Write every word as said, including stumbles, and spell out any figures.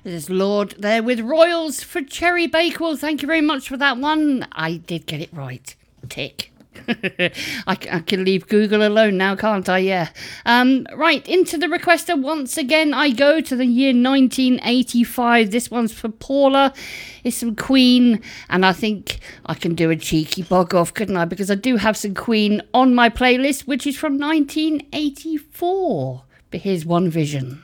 There's Lord there with Royals for Cherry Bakewell. Thank you very much for that one. I did get it right. Tick. I, I can leave Google alone now, can't I? Yeah. Um, right, into the requester once again I go to the year nineteen eighty-five. This one's for Paula. It's some Queen, and I think I can do a cheeky bog off, couldn't I? Because I do have some Queen on my playlist, which is from nineteen eighty-four. But here's One Vision.